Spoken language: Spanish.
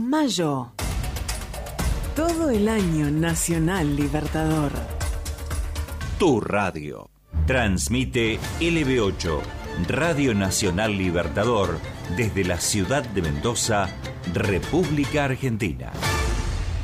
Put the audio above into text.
Mayo. Todo el año Nacional Libertador. Tu radio. Transmite LB8, Radio Nacional Libertador, desde la ciudad de Mendoza, República Argentina.